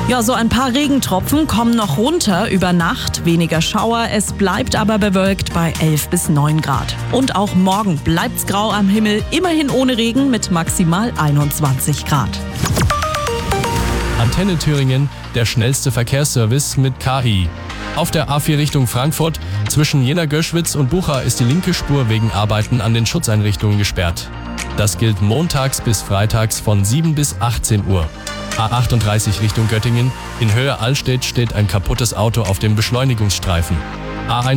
Ja, so ein paar Regentropfen kommen noch runter über Nacht, weniger Schauer, es bleibt aber bewölkt bei 11 bis 9 Grad. Und auch morgen bleibt's grau am Himmel, immerhin ohne Regen mit maximal 21 Grad. Antenne Thüringen, der schnellste Verkehrsservice mit KI. Auf der A4 Richtung Frankfurt zwischen Jena-Göschwitz und Bucha ist die linke Spur wegen Arbeiten an den Schutzeinrichtungen gesperrt. Das gilt montags bis freitags von 7 bis 18 Uhr. A38 Richtung Göttingen, in Höhe Allstedt steht ein kaputtes Auto auf dem Beschleunigungsstreifen.